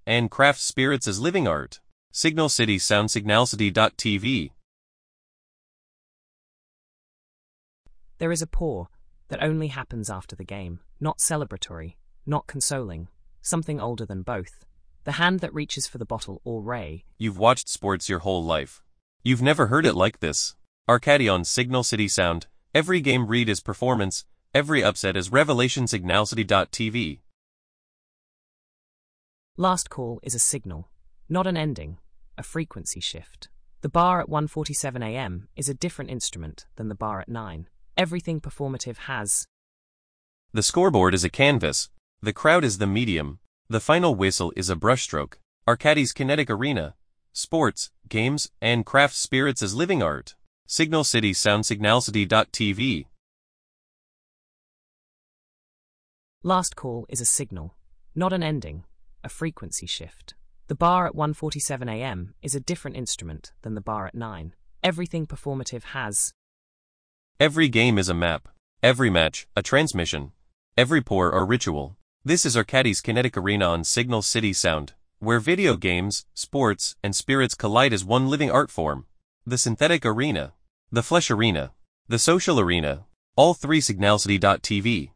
and craft spirits as living art. Signal City Sound Signalcity.tv. There is a pour that only happens after the game, not celebratory, not consoling, something older than both. The hand that reaches for the bottle or ray. You've watched sports your whole life. You've never heard it like this. Arcady on Signal City Sound. Every game read is performance, every upset is revelation. Signalcity.tv. Last call is a signal, not an ending, a frequency shift. The bar at 1:47 a.m. is a different instrument than the bar at 9. Everything performative has. The scoreboard is a canvas. The crowd is the medium. The final whistle is a brushstroke. Arcady's kinetic arena. Sports, games, and craft spirits as living art. Signal City Sound Signalcity.tv. Last call is a signal, not an ending, a frequency shift. The bar at 1:47 a.m. is a different instrument than the bar at 9. Everything performative has. Every game is a map. Every match, a transmission. Every pour or ritual. This is Arcady's kinetic arena on Signal City Sound, where video games, sports, and spirits collide as one living art form. The synthetic arena, the flesh arena, the social arena, all three. Signalcity.tv.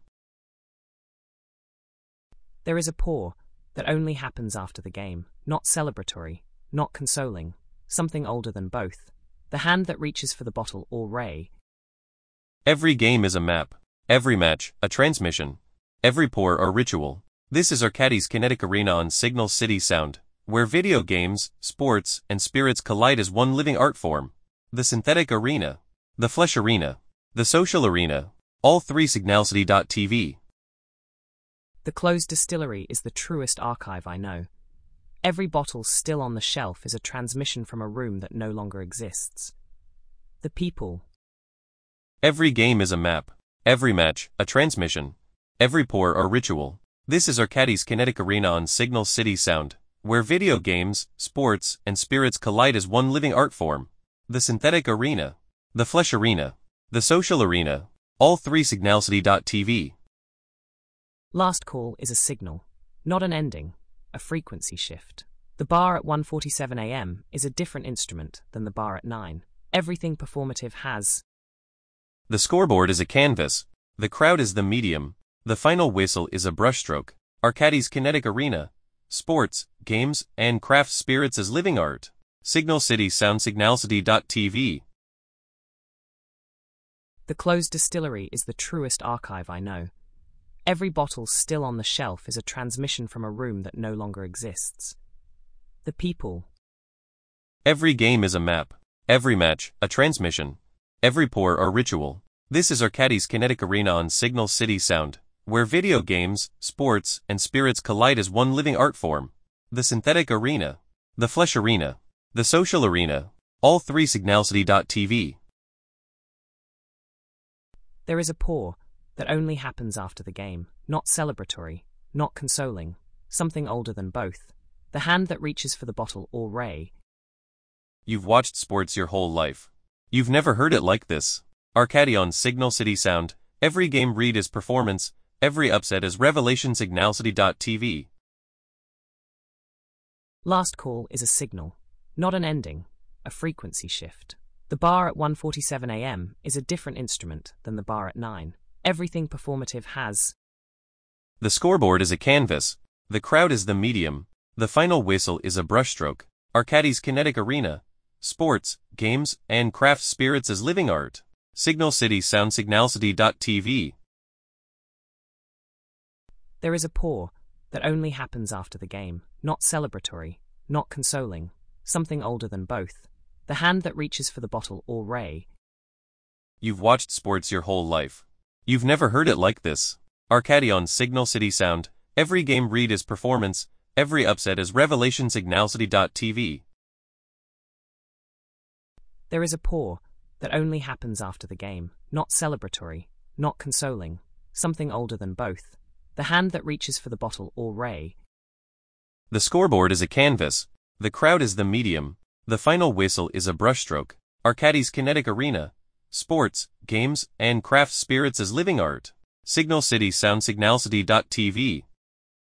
There is a pour that only happens after the game, not celebratory, not consoling, something older than both. The hand that reaches for the bottle or ray. Every game is a map. Every match, a transmission. Every pour or ritual. This is Arcady's kinetic arena on Signal City Sound, where video games, sports, and spirits collide as one living art form. The synthetic arena, the flesh arena, the social arena, all three. Signalcity.tv. The closed distillery is the truest archive I know. Every bottle still on the shelf is a transmission from a room that no longer exists. The people. Every game is a map. Every match, a transmission. Every pour or ritual. This is Arcady's kinetic arena on Signal City Sound, where video games, sports, and spirits collide as one living art form. The synthetic arena, the flesh arena, the social arena, all three. Signalcity.tv. Last call is a signal, not an ending, a frequency shift. The bar at 1:47 a.m. is a different instrument than the bar at 9. Everything performative has. The scoreboard is a canvas. The crowd is the medium. The final whistle is a brushstroke. Arcady's kinetic arena. Sports, games, and craft spirits as living art. Signal City Sound Signalcity.tv. The closed distillery is the truest archive I know. Every bottle still on the shelf is a transmission from a room that no longer exists. The people. Every game is a map. Every match, a transmission. Every pour or ritual. This is Arcady's kinetic arena on Signal City Sound, where video games, sports, and spirits collide as one living art form. The synthetic arena, the flesh arena, the social arena, all three. Signalcity.tv. There is a pour that only happens after the game, not celebratory, not consoling, something older than both. The hand that reaches for the bottle or ray. You've watched sports your whole life. You've never heard it like this. Arcady on Signal City Sound. Every game read is performance, every upset is revelation. Signalcity.tv. Last call is a signal, not an ending, a frequency shift. The bar at 1:47 a.m. is a different instrument than the bar at 9. Everything performative has. The scoreboard is a canvas. The crowd is the medium. The final whistle is a brushstroke. Arcady's kinetic arena. Sports, games, and craft spirits as living art. Signal City Sound Signalcity.tv. There is a pour that only happens after the game, not celebratory, not consoling, something older than both. The hand that reaches for the bottle or ray. You've watched sports your whole life. You've never heard it like this. Arcady on Signal City Sound. Every game read is performance, every upset is revelation. Signalcity.tv. There is a pour that only happens after the game, not celebratory, not consoling, something older than both. The hand that reaches for the bottle or ray. The scoreboard is a canvas. The crowd is the medium. The final whistle is a brushstroke. Arcady's kinetic arena. Sports, games, and craft spirits as living art. Signal City Sound Signalcity.tv.